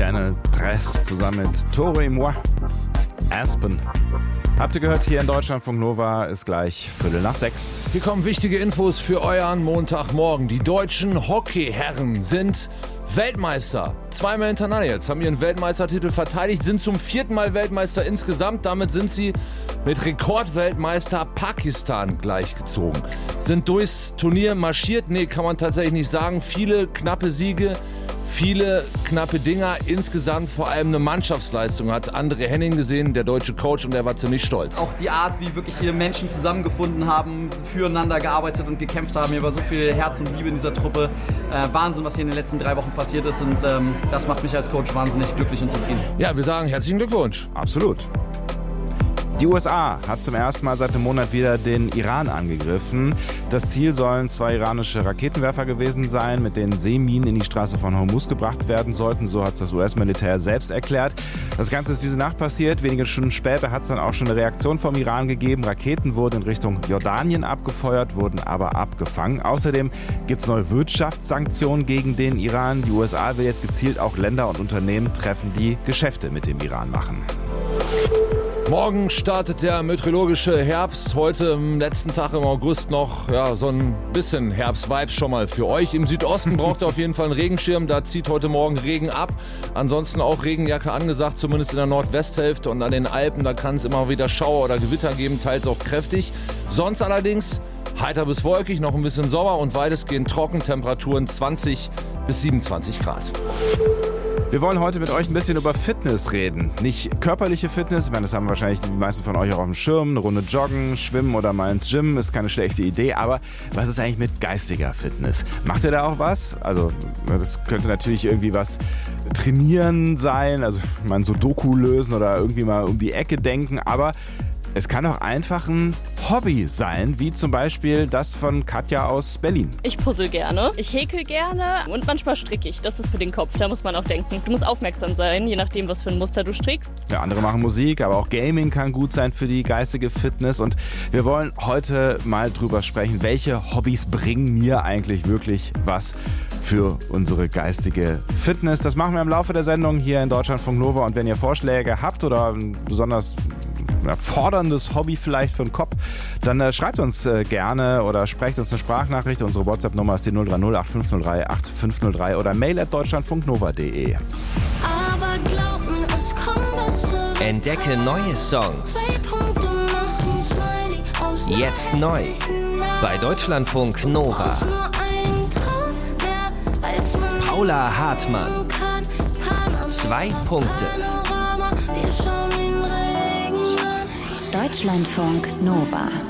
Channel 3 zusammen mit Tore et moi, Aspen. Habt ihr gehört, hier in Deutschlandfunk Nova ist gleich 5:45. Hier kommen wichtige Infos für euren Montagmorgen. Die deutschen Hockeyherren sind Weltmeister. Zweimal hintereinander jetzt haben ihren Weltmeistertitel verteidigt, sind zum 4. Mal Weltmeister insgesamt. Damit sind sie mit Rekordweltmeister Pakistan gleichgezogen. Sind durchs Turnier marschiert? Nee, kann man tatsächlich nicht sagen. Viele knappe Siege, viele knappe Dinger. Insgesamt vor allem eine Mannschaftsleistung hat André Henning gesehen, der deutsche Coach, und der war ziemlich stolz. Auch die Art, wie wirklich hier Menschen zusammengefunden haben, füreinander gearbeitet und gekämpft haben. Hier war so viel Herz und Liebe in dieser Truppe. Wahnsinn, was hier in den letzten 3 Wochen passiert ist, und das macht mich als Coach wahnsinnig glücklich und zufrieden. Ja, wir sagen herzlichen Glückwunsch. Absolut. Die USA hat zum ersten Mal seit einem Monat wieder den Iran angegriffen. Das Ziel sollen 2 iranische Raketenwerfer gewesen sein, mit denen Seeminen in die Straße von Hormuz gebracht werden sollten. So hat es das US-Militär selbst erklärt. Das Ganze ist diese Nacht passiert. Wenige Stunden später hat es dann auch schon eine Reaktion vom Iran gegeben. Raketen wurden in Richtung Jordanien abgefeuert, wurden aber abgefangen. Außerdem gibt es neue Wirtschaftssanktionen gegen den Iran. Die USA will jetzt gezielt auch Länder und Unternehmen treffen, die Geschäfte mit dem Iran machen. Morgen startet der meteorologische Herbst. Heute am letzten Tag im August noch so ein bisschen Herbst-Vibes schon mal für euch. Im Südosten braucht ihr auf jeden Fall einen Regenschirm. Da zieht heute Morgen Regen ab. Ansonsten auch Regenjacke angesagt, zumindest in der Nordwesthälfte. Und an den Alpen, da kann es immer wieder Schauer oder Gewitter geben, teils auch kräftig. Sonst allerdings heiter bis wolkig, noch ein bisschen Sommer und weitestgehend trocken. Temperaturen 20 bis 27 Grad. Wir wollen heute mit euch ein bisschen über Fitness reden. Nicht körperliche Fitness, ich meine, das haben wahrscheinlich die meisten von euch auch auf dem Schirm. Eine Runde joggen, schwimmen oder mal ins Gym ist keine schlechte Idee. Aber was ist eigentlich mit geistiger Fitness? Macht ihr da auch was? Also das könnte natürlich irgendwie was trainieren sein, also mal so Doku lösen oder irgendwie mal um die Ecke denken. Aber es kann auch einfach ein Hobby sein, wie zum Beispiel das von Katja aus Berlin. Ich puzzle gerne, ich häkel gerne und manchmal stricke ich. Das ist für den Kopf, da muss man auch denken. Du musst aufmerksam sein, je nachdem, was für ein Muster du strickst. Ja, andere machen Musik, aber auch Gaming kann gut sein für die geistige Fitness. Und wir wollen heute mal drüber sprechen, welche Hobbys bringen mir eigentlich wirklich was für unsere geistige Fitness. Das machen wir im Laufe der Sendung hier in Deutschlandfunk Nova. Und wenn ihr Vorschläge habt oder ein besonders forderndes Hobby vielleicht für den Kopf, dann schreibt uns gerne oder sprecht uns eine Sprachnachricht. Unsere WhatsApp-Nummer ist die 030 8503 8503 oder mail@deutschlandfunknova.de. Aber glaub mir, es kommt besser. Entdecke neue Songs. 2 Punkte machen Smiley aus Jetzt neu bei Deutschlandfunk Nova. nur ein Traum wert, als man Paula Hartmann. kann. 2 Punkte. Panorama, wir schauen den Regen an. Deutschlandfunk Nova.